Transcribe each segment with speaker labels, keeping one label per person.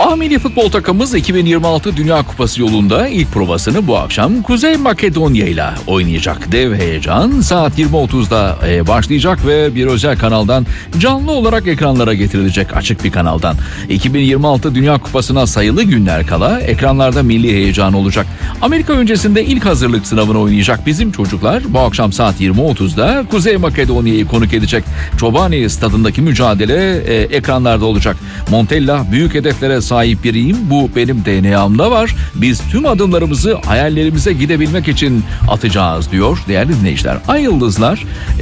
Speaker 1: Milli futbol takımımız 2026 Dünya Kupası yolunda ilk provasını bu akşam Kuzey Makedonya ile oynayacak. Dev heyecan saat 20.30'da başlayacak ve bir özel kanaldan canlı olarak ekranlara getirilecek, açık bir kanaldan. 2026 Dünya Kupası'na sayılı günler kala ekranlarda milli heyecan olacak. Amerika öncesinde ilk hazırlık sınavını oynayacak bizim çocuklar bu akşam saat 20.30'da Kuzey Makedonya'yı konuk edecek. Çobani stadındaki mücadele ekranlarda olacak. Montella büyük hedeflere sahip biriyim. Bu benim DNA'mda var. Biz tüm adımlarımızı hayallerimize gidebilmek için atacağız diyor değerli dinleyiciler. Ay Yıldızlar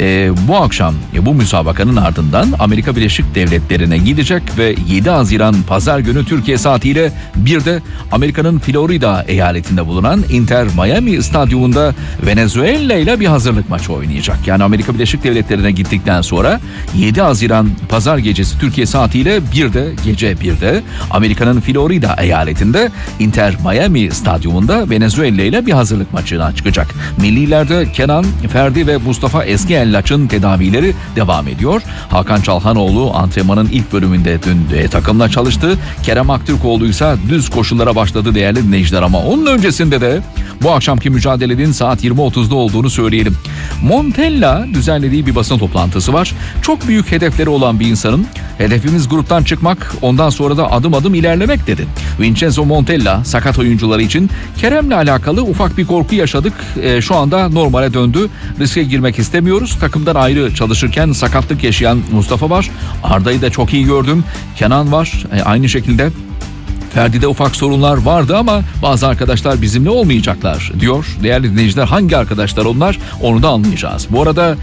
Speaker 1: bu akşam bu müsabakanın ardından Amerika Birleşik Devletleri'ne gidecek ve 7 Haziran Pazar günü Türkiye saatiyle 1'de Amerika'nın Florida eyaletinde bulunan Inter Miami stadyumunda Venezuela ile bir hazırlık maçı oynayacak. Yani Amerika Birleşik Devletleri'ne gittikten sonra 7 Haziran Pazar gecesi Türkiye saatiyle 1'de, gece 1'de Amerika'nın Florida eyaletinde Inter Miami stadyumunda Venezuela ile bir hazırlık maçına çıkacak. Millilerde Kenan, Ferdi ve Mustafa Eskiyellaç'ın tedavileri devam ediyor. Hakan Çalhanoğlu antrenmanın ilk bölümünde dün takımla çalıştı. Kerem Aktürkoğlu ise düz koşullara başladı değerli dinleyiciler, ama onun öncesinde de bu akşamki mücadelenin saat 20.30'da olduğunu söyleyelim. Montella düzenlediği bir basın toplantısı var. Çok büyük hedefleri olan bir insanın hedefimiz gruptan çıkmak, ondan sonra da adım adım ilerlemek dedi. Vincenzo Montella sakat oyuncuları için Kerem'le alakalı ufak bir korku yaşadık. Şu anda normale döndü. Riske girmek istemiyoruz. Takımdan ayrı çalışırken sakatlık yaşayan Mustafa var. Arda'yı da çok iyi gördüm. Kenan var. Aynı şekilde Ferdi'de ufak sorunlar vardı ama bazı arkadaşlar bizimle olmayacaklar diyor. Değerli dinleyiciler, hangi arkadaşlar onlar onu da anlayacağız. Bu arada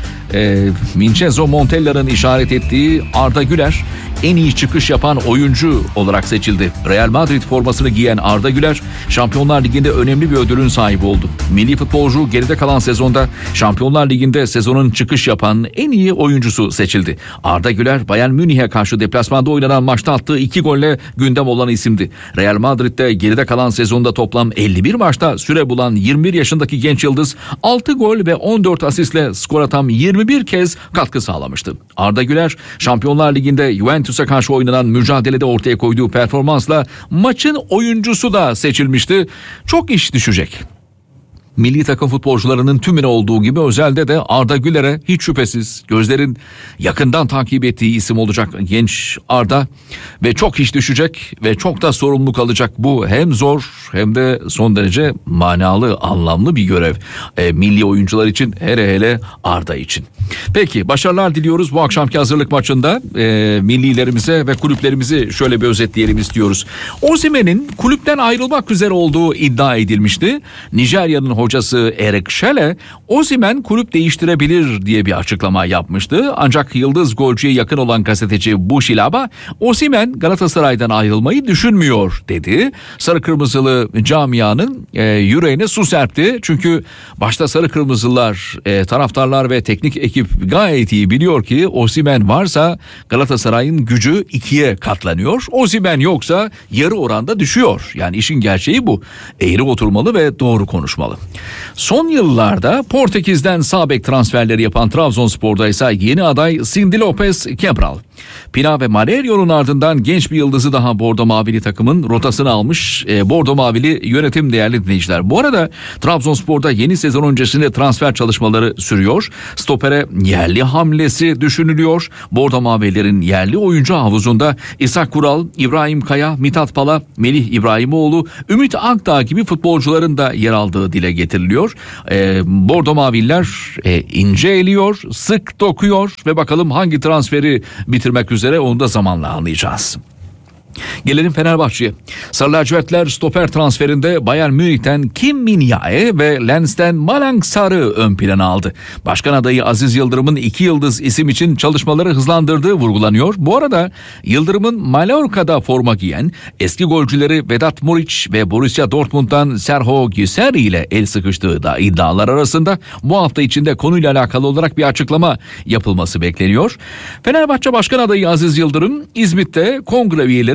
Speaker 1: Vincenzo Montella'nın işaret ettiği Arda Güler en iyi çıkış yapan oyuncu olarak seçildi. Real Madrid formasını giyen Arda Güler Şampiyonlar Ligi'nde önemli bir ödülün sahibi oldu. Milli futbolcu geride kalan sezonda Şampiyonlar Ligi'nde sezonun çıkış yapan en iyi oyuncusu seçildi. Arda Güler Bayern Münih'e karşı deplasmanda oynanan maçta attığı 2 golle gündem olan isimdi. Real Madrid'de geride kalan sezonda toplam 51 maçta süre bulan 21 yaşındaki genç yıldız 6 gol ve 14 asistle skora tam 21 kez katkı sağlamıştı. Arda Güler Şampiyonlar Ligi'nde Juventus'a karşı oynanan mücadelede ortaya koyduğu performansla maçın oyuncusu da seçilmişti. Çok iş düşecek. Milli takım futbolcularının tümüne olduğu gibi özelde de Arda Güler'e hiç şüphesiz gözlerin yakından takip ettiği isim olacak genç Arda ve çok iş düşecek ve çok da sorumluluk alacak. Bu hem zor hem de son derece manalı, anlamlı bir görev milli oyuncular için, hele Arda için. Peki, başarılar diliyoruz bu akşamki hazırlık maçında. Millilerimize ve kulüplerimizi şöyle bir özetleyelim istiyoruz. Osimhen'in kulüpten ayrılmak üzere olduğu iddia edilmişti. Nijerya'nın hocası Erik Şele, Osimhen kulüp değiştirebilir diye bir açıklama yapmıştı. Ancak yıldız golcüye yakın olan gazeteci Bushilaba, Osimhen Galatasaray'dan ayrılmayı düşünmüyor dedi. Sarı Kırmızılı camianın yüreğine su serpti. Çünkü başta Sarı Kırmızılar, taraftarlar ve teknik ekip gayet iyi biliyor ki Osimhen varsa Galatasaray'ın gücü 2'ye katlanıyor. Osimhen yoksa yarı oranda düşüyor. Yani işin gerçeği bu. Eğri oturmalı ve doğru konuşmalı. Son yıllarda Portekiz'den sağ bek transferleri yapan Trabzonspor'da ise yeni aday Cindy Lopez Cabral. Pina ve Marelio'nun ardından genç bir yıldızı daha Bordo Mavili takımın rotasını almış Bordo Mavili yönetim değerli dinleyiciler. Bu arada Trabzonspor'da yeni sezon öncesinde transfer çalışmaları sürüyor. Stopere yerli hamlesi düşünülüyor. Bordo Mavililerin yerli oyuncu havuzunda İshak Kural, İbrahim Kaya, Mithat Pala, Melih İbrahimoğlu, Ümit Akdağ gibi futbolcuların da yer aldığı dile getiriliyor. Bordo Mavililer ince eliyor, sık dokuyor ve bakalım hangi transferi bitirmek üzere onu da zamanla anlayacağız. Gelelim Fenerbahçe'ye. Sarı lacivertler stoper transferinde Bayern Münih'ten Kim Min-jae ve Lens'ten Malang Sar'ı ön plana aldı. Başkan adayı Aziz Yıldırım'ın 2 yıldız isim için çalışmaları hızlandırdığı vurgulanıyor. Bu arada Yıldırım'ın Mallorca'da forma giyen eski golcüleri Vedat Muriç ve Borussia Dortmund'dan Serhou Güseri ile el sıkıştığı da iddialar arasında. Bu hafta içinde konuyla alakalı olarak bir açıklama yapılması bekleniyor. Fenerbahçe Başkan adayı Aziz Yıldırım İzmit'te kongre üyeleri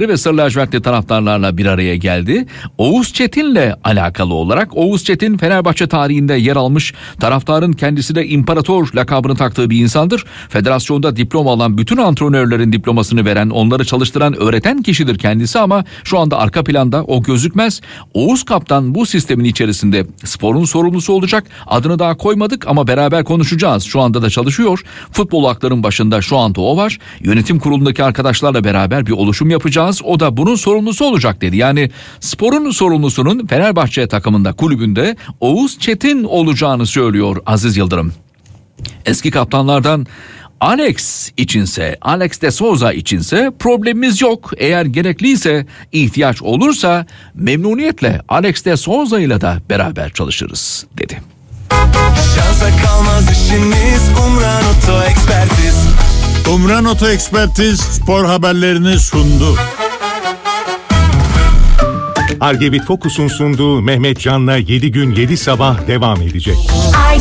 Speaker 1: ve Sarı lacivertli taraftarlarla bir araya geldi. Oğuz Çetin'le alakalı olarak, Oğuz Çetin Fenerbahçe tarihinde yer almış, taraftarın kendisi de imparator lakabını taktığı bir insandır. Federasyonda diploma alan bütün antrenörlerin diplomasını veren, onları çalıştıran, öğreten kişidir kendisi ama şu anda arka planda o gözükmez. Oğuz Kaptan bu sistemin içerisinde sporun sorumlusu olacak. Adını daha koymadık ama beraber konuşacağız. Şu anda da çalışıyor. Futbol hakların başında şu anda o var. Yönetim kurulundaki arkadaşlarla beraber bir oluşum yapacağız. O da bunun sorumlusu olacak dedi. Yani sporun sorumlusunun Fenerbahçe takımında, kulübünde Oğuz Çetin olacağını söylüyor Aziz Yıldırım. Eski kaptanlardan Alex de Souza içinse problemimiz yok. Eğer gerekliyse, ihtiyaç olursa memnuniyetle Alex de Souza ile de beraber çalışırız dedi.
Speaker 2: Şansa kalmaz işimiz, Umran Oto Ekspertiz.
Speaker 3: Umran Oto Ekspertiz spor haberlerini sundu.
Speaker 4: Argevit Focus'un sunduğu Mehmet Can'la 7 gün 7 sabah devam edecek.